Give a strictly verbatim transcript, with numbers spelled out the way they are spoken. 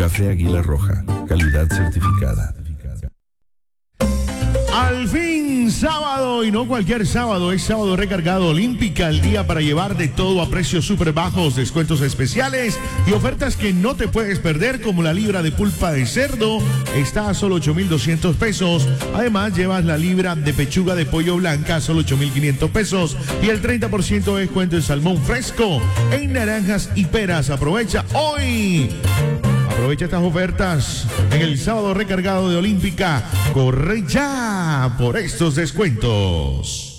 Café Águila Roja, calidad certificada. Al fin, sábado, y no cualquier sábado, es sábado recargado Olímpica, el día para llevar de todo a precios súper bajos, descuentos especiales y ofertas que no te puedes perder, como la libra de pulpa de cerdo, está a solo ocho mil doscientos pesos. Además, llevas la libra de pechuga de pollo blanca a solo ocho mil quinientos pesos y el treinta por ciento de descuento en salmón fresco, en naranjas y peras. Aprovecha hoy. Aprovecha estas ofertas en el sábado recargado de Olímpica. Corre ya por estos descuentos.